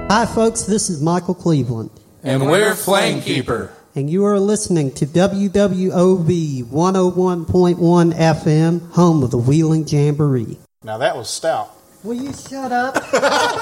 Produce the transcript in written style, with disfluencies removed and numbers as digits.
Hi, folks. This is Michael Cleveland. And we're Flamekeeper. And you are listening to WWOB 101.1 FM, home of the Wheeling Jamboree. Now that was stout. Will you shut up?